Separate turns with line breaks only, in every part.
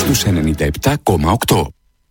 στους 97,8.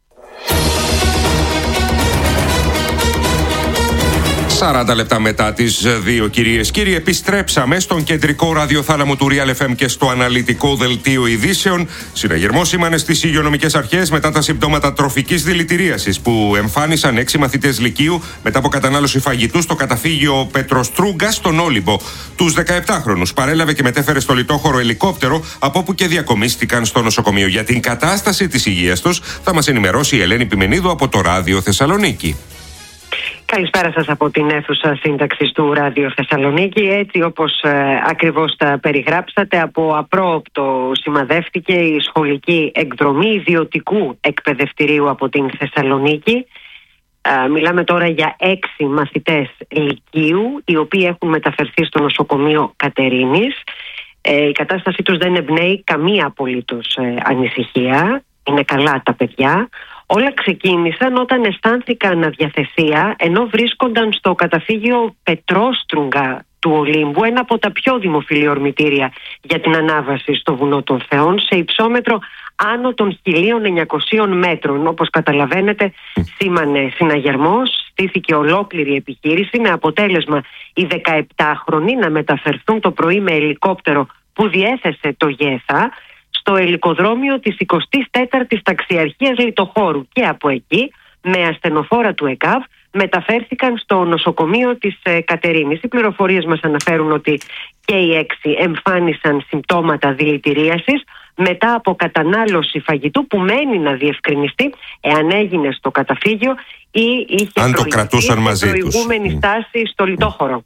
40 λεπτά μετά τις 2, κυρίες και κύριοι, επιστρέψαμε στον κεντρικό ραδιοθάλαμο του Real FM και στο αναλυτικό δελτίο ειδήσεων. Συναγερμός σήμανε στις υγειονομικές αρχές μετά τα συμπτώματα τροφικής δηλητηρίασης που εμφάνισαν 6 μαθητές λυκείου μετά από κατανάλωση φαγητού στο καταφύγιο Πετροστρούγκα στον Όλυμπο. Τους 17χρονους παρέλαβε και μετέφερε στο λιτόχωρο ελικόπτερο, από όπου και διακομίστηκαν στο νοσοκομείο. Για την κατάσταση της υγείας τους θα μας ενημερώσει η Ελένη Πιμενίδου από το Ράδιο Θεσσαλονίκη.
Καλησπέρα σας από την αίθουσα σύνταξης του Ράδιο Θεσσαλονίκη. Έτσι όπως ακριβώς τα περιγράψατε, από απρόοπτο σημαδεύτηκε η σχολική εκδρομή ιδιωτικού εκπαιδευτηρίου από την Θεσσαλονίκη. Μιλάμε τώρα για 6 μαθητές λυκείου, οι οποίοι έχουν μεταφερθεί στο νοσοκομείο Κατερίνης. Η κατάστασή τους δεν εμπνέει καμία απολύτως ανησυχία. Είναι καλά τα παιδιά. Όλα ξεκίνησαν όταν αισθάνθηκαν αδιαθεσία ενώ βρίσκονταν στο καταφύγιο Πετρόστρούγκα του Ολύμπου, ένα από τα πιο δημοφιλή ορμητήρια για την ανάβαση στο βουνό των Θεών, σε υψόμετρο άνω των 1.900 μέτρων. Όπως καταλαβαίνετε, σήμανε συναγερμός, στήθηκε ολόκληρη επιχείρηση με αποτέλεσμα οι 17χρονοι να μεταφερθούν το πρωί με ελικόπτερο που διέθεσε το ΓΕΘΑ στο ελικοδρόμιο της 24ης Ταξιαρχίας Λιτοχώρου, και από εκεί με ασθενοφόρα του ΕΚΑΒ μεταφέρθηκαν στο νοσοκομείο της Κατερίνης. Οι πληροφορίες μας αναφέρουν ότι και οι 6 εμφάνισαν συμπτώματα δηλητηρίασης μετά από κατανάλωση φαγητού που μένει να διευκρινιστεί εάν έγινε στο καταφύγιο ή είχε προηγούμενη στάση στο λιτόχωρο.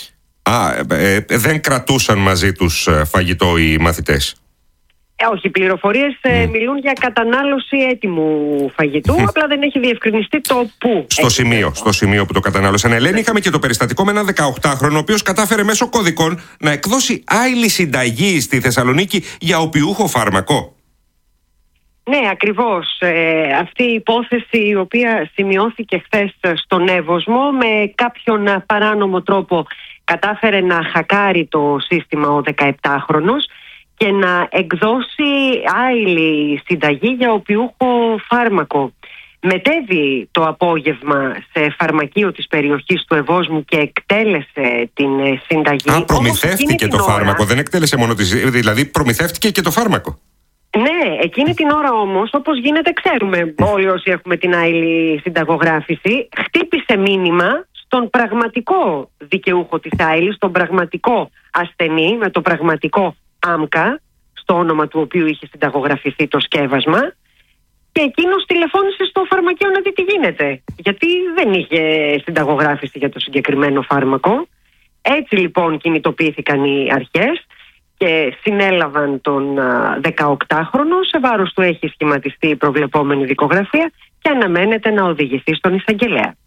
Δεν κρατούσαν μαζί τους φαγητό οι μαθητές?
Όχι, οι πληροφορίες μιλούν για κατανάλωση έτοιμου φαγητού, απλά δεν έχει διευκρινιστεί το πού.
Στο σημείο που το κατανάλωσαν. Ελένη, είχαμε και το περιστατικό με έναν 18χρονο, ο οποίος κατάφερε μέσω κωδικών να εκδώσει άειλη συνταγή στη Θεσσαλονίκη για οπιούχο φάρμακο.
Ναι, ακριβώς. Αυτή η υπόθεση, η οποία σημειώθηκε χθες στον Εύωσμο, με κάποιον παράνομο τρόπο κατάφερε να χακάρει το σύστημα ο 17χρονος και να εκδώσει άειλη συνταγή για οπιούχο φάρμακο. Μετέβη το απόγευμα σε φαρμακείο της περιοχής του Ευόσμου και εκτέλεσε την συνταγή.
Προμηθεύτηκε το φάρμακο, δεν εκτέλεσε μόνο δηλαδή προμηθεύτηκε και το φάρμακο.
Ναι, εκείνη την ώρα όμως, όπως γίνεται, ξέρουμε όλοι όσοι έχουμε την άειλη συνταγογράφηση, χτύπησε μήνυμα στον πραγματικό δικαιούχο της άειλης, στον πραγματικό ασθενή με το πραγματικό ΆΜΚΑ, στο όνομα του οποίου είχε συνταγογραφηθεί το σκεύασμα, και εκείνος τηλεφώνησε στο φαρμακείο να δει τι γίνεται, γιατί δεν είχε συνταγογράφηση για το συγκεκριμένο φάρμακο. Έτσι λοιπόν κινητοποιήθηκαν οι αρχές και συνέλαβαν τον 18χρονο. Σε βάρος του έχει σχηματιστεί η προβλεπόμενη δικογραφία και αναμένεται να οδηγηθεί στον εισαγγελέα.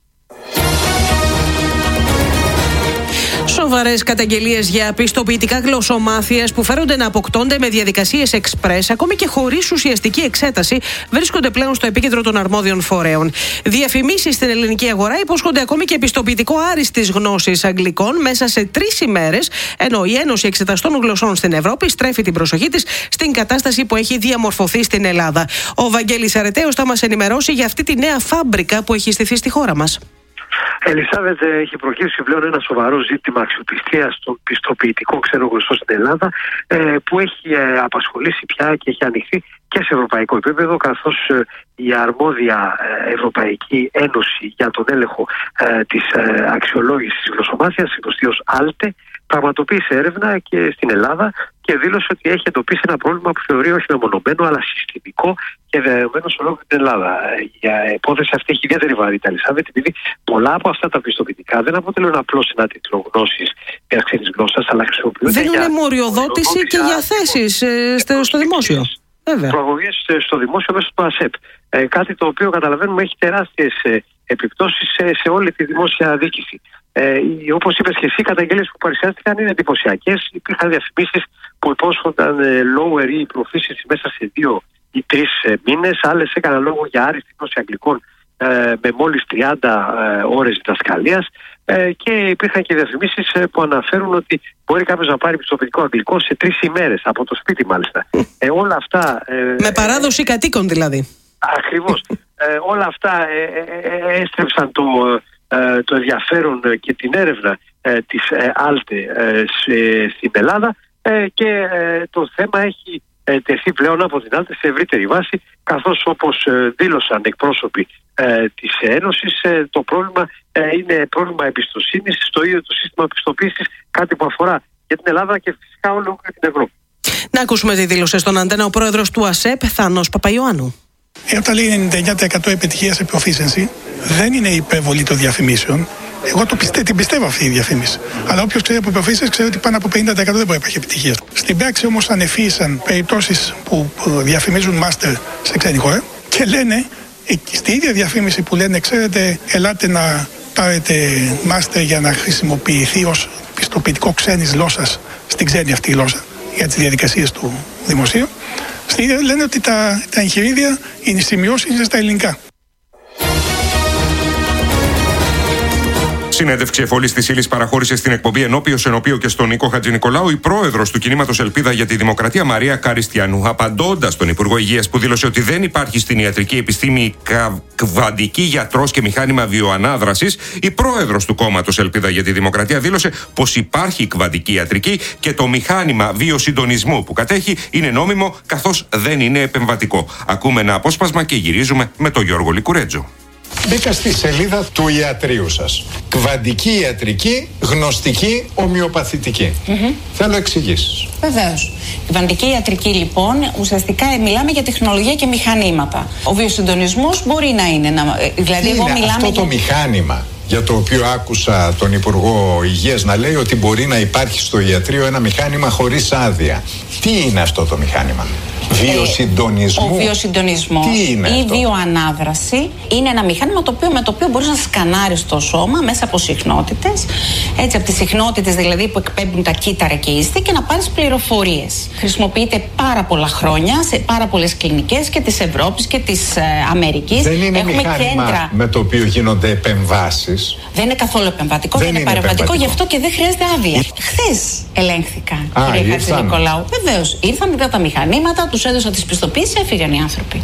Σοβαρές καταγγελίες για πιστοποιητικά γλωσσομάθειας που φέρονται να αποκτώνται με διαδικασίες εξπρές, ακόμη και χωρίς ουσιαστική εξέταση, βρίσκονται πλέον στο επίκεντρο των αρμόδιων φορέων. Διαφημίσεις στην ελληνική αγορά υπόσχονται ακόμη και πιστοποιητικό άριστης γνώσης αγγλικών μέσα σε 3 ημέρες, ενώ η Ένωση Εξεταστών Γλωσσών στην Ευρώπη στρέφει την προσοχή της στην κατάσταση που έχει διαμορφωθεί στην Ελλάδα. Ο Βαγγέλης Αρετέος θα μας ενημερώσει για αυτή τη νέα φάμπρικα που έχει στηθεί στη χώρα μας.
Ελισάβετ, έχει προκύψει πλέον ένα σοβαρό ζήτημα αξιοπιστίας των πιστοποιητικών ξένων γλωσσών στην Ελλάδα, που έχει απασχολήσει πια και έχει ανοιχθεί και σε ευρωπαϊκό επίπεδο, καθώς η αρμόδια Ευρωπαϊκή Ένωση για τον έλεγχο της αξιολόγησης γλωσσομάθειας, υποστή ως ΑΛΤΕ, πραγματοποίησε έρευνα και στην Ελλάδα και δήλωσε ότι έχει εντοπίσει ένα πρόβλημα που θεωρεί όχι μεμονωμένο αλλά συστημικό και διαδεδομένο σε ολόκληρη την Ελλάδα. Η υπόθεση αυτή έχει ιδιαίτερη βαρύτητα, Ελισάβετ, επειδή πολλά από αυτά τα πιστοποιητικά δεν αποτελούν απλώς ένα τίτλο γνώσης μιας ξένης γλώσσας, αλλά χρησιμοποιούνται.
Δίνουν μοριοδότηση και για θέσεις στο δημόσιο.
Προαγωγές στο δημόσιο μέσω του ΑΣΕΠ. Κάτι το οποίο καταλαβαίνουμε έχει τεράστιες επιπτώσεις σε όλη τη δημόσια διοίκηση. Όπως είπες και εσύ, οι καταγγελίες που παρουσιάστηκαν είναι εντυπωσιακές. Υπήρχαν διαφημίσεις που υπόσχονταν lower ή proficiency μέσα σε 2 ή 3 μήνες. Άλλες έκαναν λόγο για άριστη γνώση αγγλικών με μόλις 30 ώρες διδασκαλίας. Και υπήρχαν και διαφημίσεις που αναφέρουν ότι μπορεί κάποιος να πάρει πιστοποιητικό αγγλικό σε 3 ημέρες, από το σπίτι μάλιστα. Όλα αυτά.
Με παράδοση κατοίκων δηλαδή.
Ακριβώς. Όλα αυτά έστρεψαν το ενδιαφέρον και την έρευνα της ΑΛΤΕ στην Ελλάδα, και το θέμα έχει τεθεί πλέον από την ΑΛΤΕ σε ευρύτερη βάση, καθώς όπως δήλωσαν εκπρόσωποι της Ένωσης, το πρόβλημα είναι πρόβλημα εμπιστοσύνης στο ίδιο το σύστημα πιστοποίησης, κάτι που αφορά και την Ελλάδα και φυσικά όλο και την Ευρώπη.
Να ακούσουμε τι δήλωσε στον Αντένα ο πρόεδρος του ΑΣΕΠ, Θάνος Παπαϊωάννου.
Όταν λέει 99% επιτυχία σε proficiency, δεν είναι υπερβολή των διαφημίσεων. Εγώ την πιστεύω αυτή η διαφήμιση. Αλλά όποιος ξέρει από proficiency ξέρει ότι πάνω από 50% δεν μπορεί να υπάρχει επιτυχία. Στην πράξη όμως ανεφύησαν περιπτώσεις που διαφημίζουν μάστερ σε ξένη χώρα και λένε, στη ίδια διαφήμιση που λένε, ξέρετε, ελάτε να πάρετε μάστερ για να χρησιμοποιηθεί ως πιστοποιητικό ξένης γλώσσας στην ξένη αυτή γλώσσα για τις διαδικασίες του δημοσίου. Στην ίδια λένε ότι τα εγχειρίδια, οι σημειώσεις είναι στα ελληνικά.
Συνέντευξη εφόλης της ύλης παραχώρησε στην εκπομπή Ενώπιος Ενωπίου και στον Νίκο Χατζηνικολάου η πρόεδρος του κινήματος Ελπίδα για τη Δημοκρατία, Μαρία Καριστιανού, απαντώντας στον Υπουργό Υγείας που δήλωσε ότι δεν υπάρχει στην ιατρική επιστήμη κβαντική γιατρός και μηχάνημα βιοανάδρασης. Η πρόεδρος του κόμματος Ελπίδα για τη Δημοκρατία δήλωσε πως υπάρχει κβαντική ιατρική και το μηχάνημα βιοσυντονισμού που κατέχει είναι νόμιμο, καθώς δεν είναι επεμβατικό. Ακούμε ένα απόσπασμα και γυρίζουμε με τον Γιώργο Λικουρέτζο.
Μπήκα στη σελίδα του ιατρείου σας. Κβαντική ιατρική, γνωστική, ομοιοπαθητική. Θέλω εξηγήσεις.
Βεβαίως. Η κβαντική ιατρική λοιπόν, ουσιαστικά μιλάμε για τεχνολογία και μηχανήματα. Ο βιοσυντονισμός μπορεί να είναι. Δηλαδή,
εγώ
μιλάμε
αυτό το μηχάνημα για το οποίο άκουσα τον Υπουργό Υγείας να λέει ότι μπορεί να υπάρχει στο ιατρείο ένα μηχάνημα χωρίς άδεια. Τι είναι αυτό το μηχάνημα? Βιοσυντονισμού.
Ο βιοσυντονισμός ή βιοανάδραση είναι ένα μηχάνημα με το οποίο μπορείς να σκανάρεις το σώμα μέσα από συχνότητες, έτσι, από τις συχνότητες δηλαδή που εκπέμπουν τα κύτταρα και ίσθη, και να πάρεις πληροφορίες. Χρησιμοποιείται πάρα πολλά χρόνια σε πάρα πολλές κλινικές και της Ευρώπης και της Αμερικής.
Δεν είναι μηχάνημα με το οποίο γίνονται επεμβάσεις.
Δεν είναι καθόλου επεμβατικό, δεν είναι παρεμβατικό, γι' αυτό και δεν χρειάζεται άδεια. Χθες ελέγχθηκαν, κύριε Χατζηνικολάου. Βεβαίως, ήρθαν τα μηχανήματα, τους έδωσαν τις πιστοποίησεις, έφυγαν οι άνθρωποι.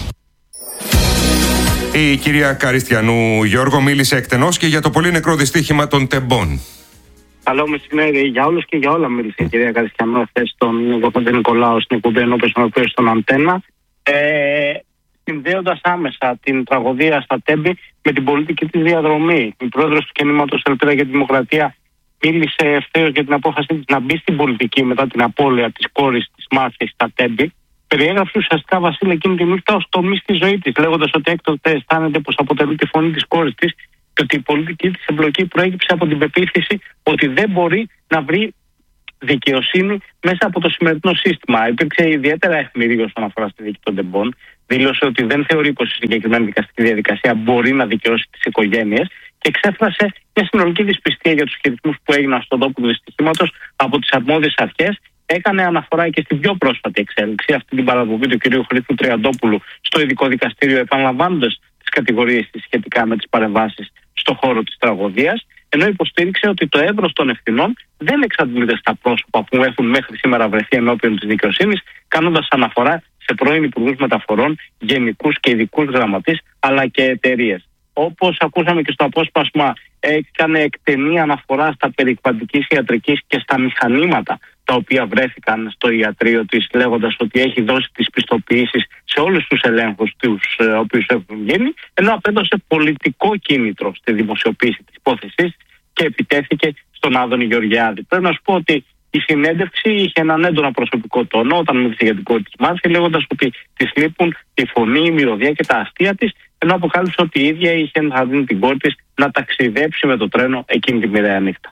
Η κυρία Καριστιανού, Γιώργο, μίλησε εκτενώς και για το πολύ νεκρό δυστύχημα των τεμπών.
Καλό μεσημέρι για όλους και για όλα, μίλησε η κυρία Καριστιανού χθες στον Νίκο Χατζηνικολάου στην εκπομπή Ενώπιος Ενωπίου στον Αντένα, συνδέοντας άμεσα την τραγωδία στα Τέμπη με την πολιτική της διαδρομή. Η πρόεδρος του κινήματος Ελπίδα για τη Δημοκρατία μίλησε ευθέως για την απόφαση της να μπει στην πολιτική μετά την απώλεια της κόρης της Μάρθης στα Τέμπη. Περιέγραψε ουσιαστικά, Βασίλη, εκείνη τη νύχτα ως τομή στη ζωή της, λέγοντας ότι έκτοτε αισθάνεται πως αποτελεί τη φωνή της κόρης της και ότι η πολιτική της εμπλοκή προέκυψε από την πεποίθηση ότι δεν μπορεί να βρει δικαιοσύνη μέσα από το σημερινό σύστημα. Υπήρξε ιδιαίτερα αιχμηρή όσον αφορά στη δίκη των τεμπών. Δήλωσε ότι δεν θεωρεί πως η συγκεκριμένη δικαστική διαδικασία μπορεί να δικαιώσει τις οικογένειες και εξέφρασε μια συνολική δυσπιστία για τους χειρισμούς που έγιναν στον τόπο του δυστυχήματος από τις αρμόδιες αρχές. Έκανε αναφορά και στην πιο πρόσφατη εξέλιξη, αυτή την παραπομπή του κ. Χρήστου Τριαντόπουλου στο ειδικό δικαστήριο, επαναλαμβάνοντας τις κατηγορίες της σχετικά με τις παρεμβάσεις στον χώρο της τραγωδίας, ενώ υποστήριξε ότι το εύρος των ευθυνών δεν εξαντλείται στα πρόσωπα που έχουν μέχρι σήμερα βρεθεί ενώπιον της δικαιοσύνης, κάνοντας αναφορά σε πρώην υπουργούς μεταφορών, γενικούς και ειδικούς γραμματείς, αλλά και εταιρείες. Όπως ακούσαμε και στο απόσπασμα, έκανε εκτενή αναφορά στα περί κβαντικής ιατρικής και στα μηχανήματα τα οποία βρέθηκαν στο ιατρείο της, λέγοντας ότι έχει δώσει τις πιστοποιήσεις σε όλους τους ελέγχους τους οποίους έχουν γίνει, ενώ απέδωσε πολιτικό κίνητρο στη δημοσιοποίηση της υπόθεσης και επιτέθηκε στον Άδωνη Γεωργιάδη. Πρέπει να σου πω ότι η συνέντευξη είχε έναν έντονα προσωπικό τόνο όταν μίλησε για την κόρη της Μάρθη, λέγοντας ότι της λείπουν τη φωνή, η μυρωδιά και τα αστεία της, ενώ αποκάλυψε ότι η ίδια είχε ενθαρρύνει την κόρη της να ταξιδέψει με το τρένο εκείνη τη μοιραία νύχτα.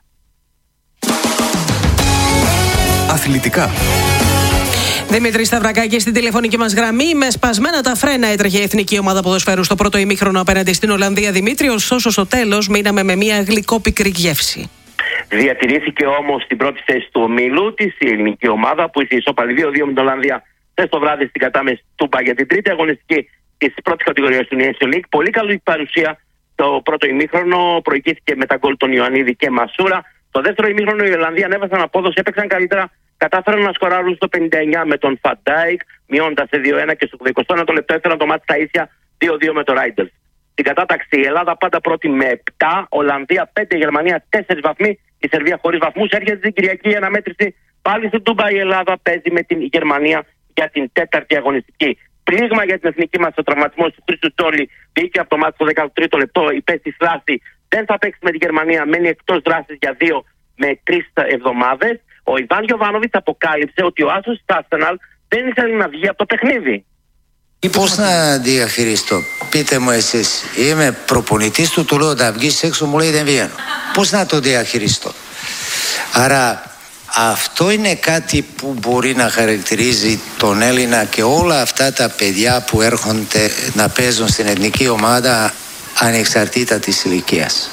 Αθλητικά.
Δημήτρη Σταυρακάκη στην τηλεφωνική μας γραμμή. Με σπασμένα τα φρένα έτρεχε η εθνική ομάδα ποδοσφαίρου στο πρώτο ημίχρονο απέναντι στην Ολλανδία. Δημήτρη, ωστόσο στο τέλος μείναμε με μια γλυκόπικρη γεύση.
Διατηρήθηκε όμως στην πρώτη θέση του ομίλου της η ελληνική ομάδα που είχε ισόπαλη 2-2 με την Ολλανδία χθες το βράδυ στην κατάμεση του Τούμπα για την τρίτη αγωνιστική της πρώτης κατηγορίας του Nations League. Πολύ καλή παρουσία Το πρώτο ημίχρονο προηγήθηκε με τα γκολ των Ιωαννίδη και Μασούρα. Το δεύτερο ημίχρονο οι Ολλανδοί ανέβασαν απόδοση, έπαιξαν καλύτερα. Κατάφεραν να σκοράρουν στο 59 με τον Φαντάικ, μειώντας σε 2-1 και στο 21ο λεπτό έφεραν το μάτι στα ίσια 2-2 με το Ράιντερς. Στην κατάταξη η Ελλάδα πάντα πρώτη με 7, Ολλανδία 5, Γερμανία 4 βαθμοί, η Σερβία χωρίς βαθμούς. Έρχεται την Κυριακή η αναμέτρηση πάλι στην Ντούμπα. Η Ελλάδα παίζει με την Γερμανία για την 4η αγωνιστική. Πλήγμα για την εθνική μας, ο τραυματισμός του Χρήστου Τσόλη βγήκε από το μάτι στο 13ο λεπτό, υπέστη θλάση. Δεν θα παίξει με τη Γερμανία, μένει εκτός δράσης για 2 με 3 εβδομάδες. Ο Ιβάν Γιοβάνοβιτς αποκάλυψε ότι ο άσος της Arsenal δεν ήθελε να βγει από το παιχνίδι.
Πώς να διαχειριστώ, πείτε μου εσείς. Είμαι προπονητής του λέω να βγεις έξω, μου λέει δεν βγαίνω. Πώς να το διαχειριστώ? Άρα αυτό είναι κάτι που μπορεί να χαρακτηρίζει τον Έλληνα και όλα αυτά τα παιδιά που έρχονται να παίζουν στην εθνική ομάδα ανεξαρτήτα της ηλικίας.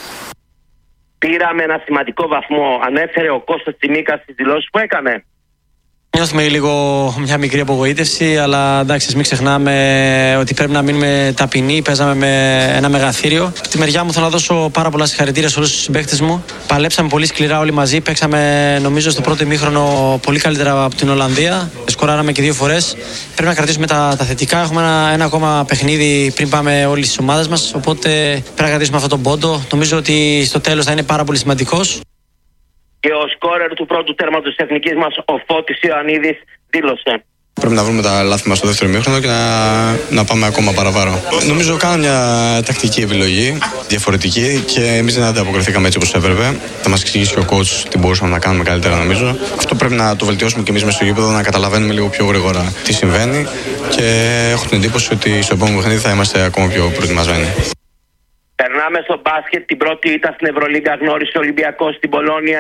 Πήραμε ένα σημαντικό βαθμό, ανέφερε ο Κώστας Τσιμίκας στις δηλώσεις που έκανε.
Νιώθουμε λίγο μια μικρή απογοήτευση, αλλά εντάξει, μην ξεχνάμε ότι πρέπει να μείνουμε ταπεινοί. Παίζαμε με ένα μεγαθύριο. Από τη μεριά μου θέλω να δώσω πάρα πολλά συγχαρητήρια σε όλους τους συμπαίκτες μου. Παλέψαμε πολύ σκληρά όλοι μαζί. Παίξαμε, νομίζω, στο πρώτο ημίχρονο πολύ καλύτερα από την Ολλανδία. Σκοράραμε και 2 φορές. Πρέπει να κρατήσουμε τα θετικά. Έχουμε ένα ακόμα παιχνίδι πριν πάμε όλες τις ομάδες μας. Οπότε πρέπει να κρατήσουμε αυτόν τον πόντο. Νομίζω ότι στο τέλος θα είναι πάρα πολύ σημαντικός.
Και ο σκόρερ του πρώτου τέρματος της εθνικής μας, ο Φώτης Ιωαννίδης, δήλωσε:
Πρέπει να βρούμε τα λάθη μας στο δεύτερο ημίχρονο και να πάμε ακόμα παραπάνω. Νομίζω κάναμε μια τακτική επιλογή, διαφορετική, και εμείς δεν ανταποκριθήκαμε έτσι όπως έπρεπε. Θα μας εξηγήσει και ο coach τι μπορούσαμε να κάνουμε καλύτερα, νομίζω. Αυτό πρέπει να το βελτιώσουμε και εμείς μέσα στο γήπεδο, να καταλαβαίνουμε λίγο πιο γρήγορα τι συμβαίνει, και έχω την εντύπωση ότι στο επόμενο παιχνίδι θα είμαστε ακόμα πιο προετοιμασμένοι.
Περνάμε στο μπάσκετ. Την πρώτη ήττα στην Ευρωλίγκα γνώρισε ο Ολυμπιακός στην Πολώνια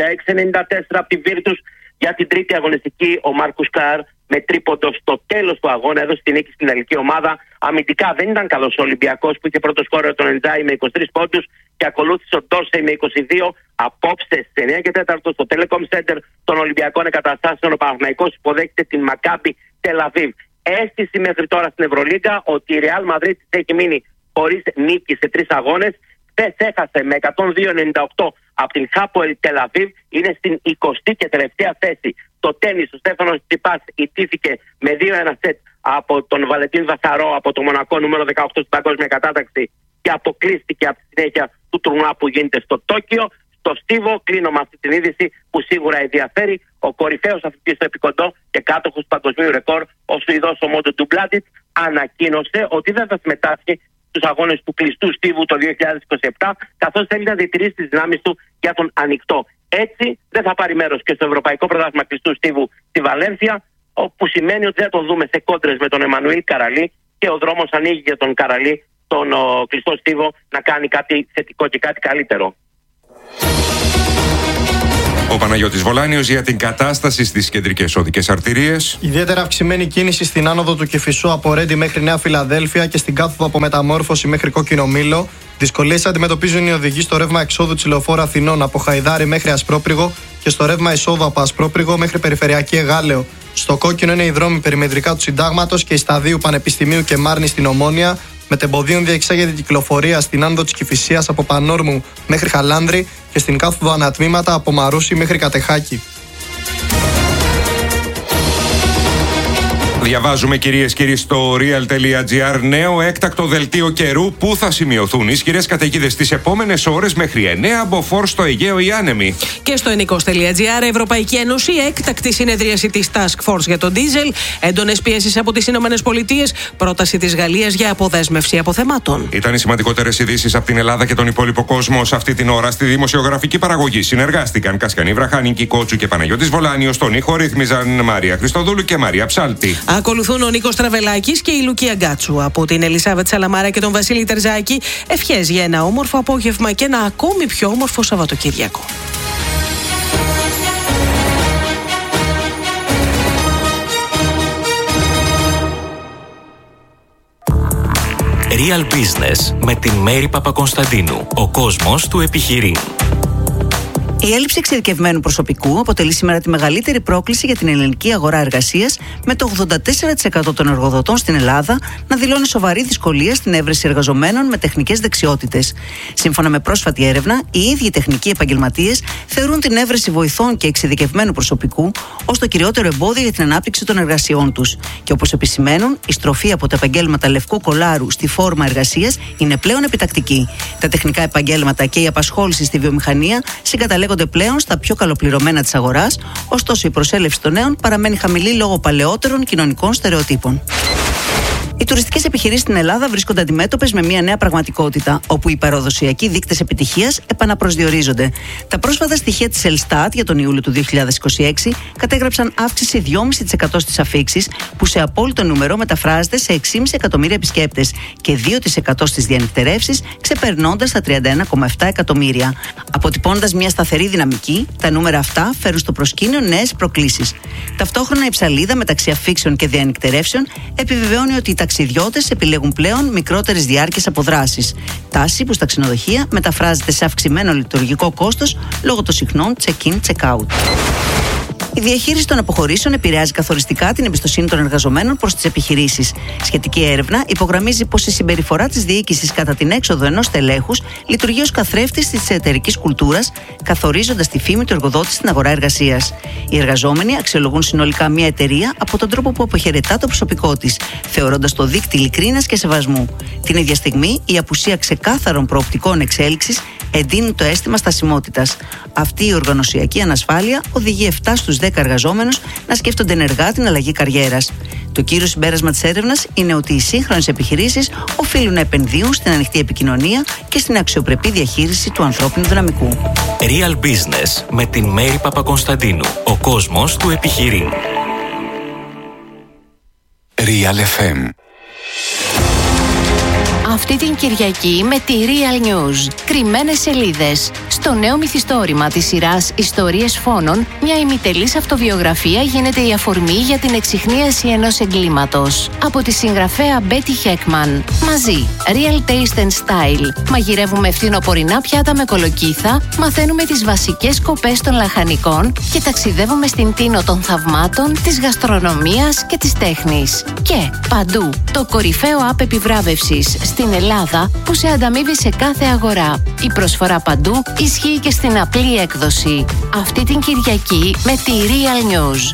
96-94 από τη Βίρτους. Για την τρίτη αγωνιστική, ο Μάρκους Καρ με τρίποντο στο τέλος του αγώνα έδωσε την νίκη στην ελληνική ομάδα. Αμυντικά δεν ήταν καλός ο Ολυμπιακός, που είχε πρώτο σκόρερ τον Εντζάι με 23 πόντους και ακολούθησε ο Ντόρσεϊ με 22. Απόψε στις 9 και 4 στο Telecom Center των Ολυμπιακών Εγκαταστάσεων, ο Παναθηναϊκός υποδέχεται την Μακάμπι Τελαβίβ. Αίσθηση μέχρι τώρα στην Ευρωλίγκα ότι η Ρεάλ Μαδρίτης έχει μείνει χωρίς νίκη σε 3 αγώνες. Χθες έχασε με 102-98 από την Χάποελ Τελαβίβ. Είναι στην 20η και τελευταία θέση. Το τένις, ο Στέφανος Τσιπάς ιτήθηκε με 2-1 σετ από τον Βαλεντίν Βασαρό από το Μονακό, νούμερο 18 στην παγκόσμια κατάταξη, και αποκλείστηκε από τη συνέχεια του τουρνουά που γίνεται στο Τόκιο. Στο Στίβο, κλείνω με αυτή την είδηση που σίγουρα ενδιαφέρει. Ο κορυφαίος αθλητής στο επικοντό και κάτοχος του παγκοσμίου ρεκόρ, ο Σουηδός ο Μόντο Ντουμπλάντιτς, ανακοίνωσε ότι δεν θα συμμετάσχει στους αγώνες του κλειστού Στίβου το 2027, καθώς θέλει να διατηρήσει τις δυνάμεις του για τον ανοιχτό. Έτσι δεν θα πάρει μέρος και στο Ευρωπαϊκό Πρωτάθλημα Κλειστού Στίβου στη Βαλένθια, όπου σημαίνει ότι δεν τον δούμε σε κόντρες με τον Εμμανουήλ Καραλί, και ο δρόμος ανοίγει για τον Καραλί, τον κλειστό Στίβο, να κάνει κάτι θετικό και κάτι καλύτερο.
Ο Παναγιώτης Βολάνιος για την κατάσταση στις κεντρικές οδικές αρτηρίες.
Ιδιαίτερα αυξημένη κίνηση στην άνοδο του Κηφισού από Ρέντι μέχρι Νέα Φιλαδέλφια και στην κάθοδο από Μεταμόρφωση μέχρι Κόκκινο Μήλο. Δυσκολίες αντιμετωπίζουν οι οδηγοί στο ρεύμα εξόδου της Λεωφόρου Αθηνών από Χαϊδάρι μέχρι Ασπρόπριγο και στο ρεύμα εισόδου από Ασπρόπριγο μέχρι Περιφερειακή Εγάλεο. Στο κόκκινο είναι οι δρόμοι περιμετρικά του Συντάγματος και η Σταδίου Πανεπιστημίου και Μάρνη στην Ομόνια. Μετεμποδίων διεξάγεται κυκλοφορία στην άνοδο της Κηφισίας από Πανόρμου μέχρι Χαλάνδρη και στην κάθοδο ανατμήματα από Μαρούσι μέχρι Κατεχάκη.
Διαβάζουμε, κυρίες και κύριοι, στο real.gr νέο έκτακτο δελτίο καιρού που θα σημειωθούν ισχυρές καταιγίδες τις επόμενες ώρες μέχρι 9 μποφόρ στο Αιγαίο ή άνεμοι.
Και στο ενικός.gr, Ευρωπαϊκή Ένωση, έκτακτη συνεδρίαση της Task Force για τον ντίζελ, έντονες πιέσεις από τις Ηνωμένες Πολιτείες, πρόταση της Γαλλίας για αποδέσμευση αποθεμάτων.
Ήταν οι σημαντικότερες ειδήσεις από την Ελλάδα και τον υπόλοιπο κόσμο σε αυτή την ώρα. Στη δημοσιογραφική παραγωγή συνεργάστηκαν Κασιανή Βραχά, Νίκη Κότσου και Παναγιώτης Βολάνιος. Στον ήχο ρύθμιζαν Μαρία Χριστοδούλου και Μαρία Ψάλτη.
Ακολουθούν ο Νίκος Τραβελάκης και η Λουκία Γκάτσου. Από την Ελισάβετ Σαλαμάρα και τον Βασίλη Τερζάκη, ευχές για ένα όμορφο απόγευμα και ένα ακόμη πιο όμορφο Σαββατοκύριακο.
Real Business με την Μέρη Παπακονσταντίνου. Ο κόσμος του επιχειρεί. Η έλλειψη εξειδικευμένου προσωπικού αποτελεί σήμερα τη μεγαλύτερη πρόκληση για την ελληνική αγορά εργασίας, με το 84% των εργοδοτών στην Ελλάδα να δηλώνει σοβαρή δυσκολία στην έβρεση εργαζομένων με τεχνικές δεξιότητες. Σύμφωνα με πρόσφατη έρευνα, οι ίδιοι οι τεχνικοί επαγγελματίες θεωρούν την έβρεση βοηθών και εξειδικευμένου προσωπικού ως το κυριότερο εμπόδιο για την ανάπτυξη των εργασιών τους. Και όπως επισημαίνουν, η στροφή από τα επαγγέλματα λευκού κολάρου στη φόρμα εργασίας είναι πλέον επιτακτική. Τα τεχνικά επαγγέλματα και η απασχόληση στη βιομηχανία συγκαταλέγονται πλέον στα πιο καλοπληρωμένα της αγοράς, ωστόσο η προσέλευση των νέων παραμένει χαμηλή λόγω παλαιότερων κοινωνικών στερεοτύπων. Οι τουριστικές επιχειρήσεις στην Ελλάδα βρίσκονται αντιμέτωπες με μια νέα πραγματικότητα, όπου οι παραδοσιακοί δείκτες επιτυχίας επαναπροσδιορίζονται. Τα πρόσφατα στοιχεία της Ελστάτ για τον Ιούλιο του 2026 κατέγραψαν αύξηση 2,5% στις αφίξεις, που σε απόλυτο νούμερο μεταφράζεται σε 6,5 εκατομμύρια επισκέπτες, και 2% στις διανυκτερεύσεις, ξεπερνώντας τα 31,7 εκατομμύρια. Αποτυπώνοντας μια σταθερή δυναμική, τα νούμερα αυτά φέρουν στο προσκήνιο νέες προκλήσεις. Ταυτόχρονα, η ψαλίδα μεταξύ αφίξεων και διανυκτερεύσεων επιβεβαιώνει ότι οι ταξιδιώτες επιλέγουν πλέον μικρότερες διάρκειες αποδράσεις. Τάση που στα ξενοδοχεία μεταφράζεται σε αυξημένο λειτουργικό κόστος λόγω των συχνών check-in, check-out. Η διαχείριση των αποχωρήσεων επηρεάζει καθοριστικά την εμπιστοσύνη των εργαζομένων προς τις επιχειρήσεις. Σχετική έρευνα υπογραμμίζει πως η συμπεριφορά της διοίκησης κατά την έξοδο ενός τελέχους λειτουργεί ως καθρέφτης της εταιρικής κουλτούρας, καθορίζοντας τη φήμη του εργοδότη στην αγορά εργασίας. Οι εργαζόμενοι αξιολογούν συνολικά μια εταιρεία από τον τρόπο που αποχαιρετά το προσωπικό της, θεωρώντας το δείκτη ειλικρίνειας και σεβασμού. Την ίδια στιγμή, η απουσία ξεκάθαρων προοπτικών εξέλιξης εντείνει το αίσθημα στασιμότητας. Αυτή η οργανωσιακή ανασφάλεια οδηγεί 7 στους 10 εργαζόμενους να σκέφτονται ενεργά την αλλαγή καριέρας. Το κύριο συμπέρασμα της έρευνας είναι ότι οι σύγχρονες επιχειρήσεις οφείλουν να επενδύουν στην ανοιχτή επικοινωνία και στην αξιοπρεπή διαχείριση του ανθρώπινου δυναμικού.
Real Business με την Μέρη Παπακωνσταντίνου. Ο κόσμος του επιχειρήν.
Real FM.
Αυτή την Κυριακή με τη Real News. Κρυμμένες σελίδες. Στο νέο μυθιστόρημα της σειράς Ιστορίες Φόνων, μια ημιτελής αυτοβιογραφία γίνεται η αφορμή για την εξιχνίαση ενός εγκλήματος. Από τη συγγραφέα Betty Heckman. Μαζί, Real Taste and Style. Μαγειρεύουμε φθινοπορεινά πιάτα με κολοκύθα, μαθαίνουμε τις βασικές σκοπές των λαχανικών και ταξιδεύουμε στην τίνο των θαυμάτων, της γαστρονομίας και της τέχνης. Και παντού, το κορυφαίο app επιβράβευσης στην Ελλάδα που σε ανταμείβει σε κάθε αγορά. Η προσφορά παντού ισχύει και στην απλή έκδοση. Αυτή την Κυριακή με τη Real News.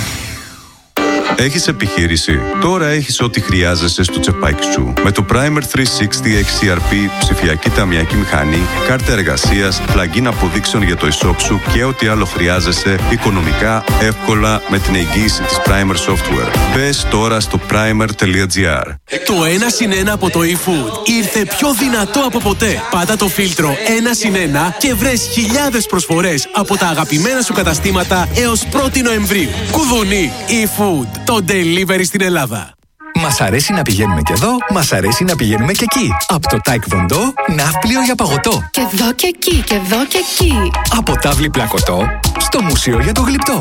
Έχεις επιχείρηση? Τώρα έχεις ό,τι χρειάζεσαι στο τσεπάκι σου. Με το Primer 360 XCRP, ψηφιακή ταμιακή μηχανή, κάρτα εργασίας, πλugin αποδείξεων για το e-shop σου και ό,τι άλλο χρειάζεσαι οικονομικά, εύκολα, με την εγγύηση της Primer Software. Μπες τώρα στο primer.gr.
Το 1+1 από το eFood ήρθε πιο δυνατό από ποτέ. Πάτα το φίλτρο 1+1 και βρες χιλιάδες προσφορές από τα αγαπημένα σου καταστήματα έως 1η Νοεμβρίου. Κουδουνί eFood. Το delivery στην Ελλάδα.
Μας αρέσει να πηγαίνουμε και εδώ, μας αρέσει να πηγαίνουμε και εκεί. Από το Taekwondo, ναύπλιο για παγωτό.
Και εδώ και εκεί, και εδώ και εκεί.
Από τάβλη πλακωτό, στο μουσείο για το γλυπτό.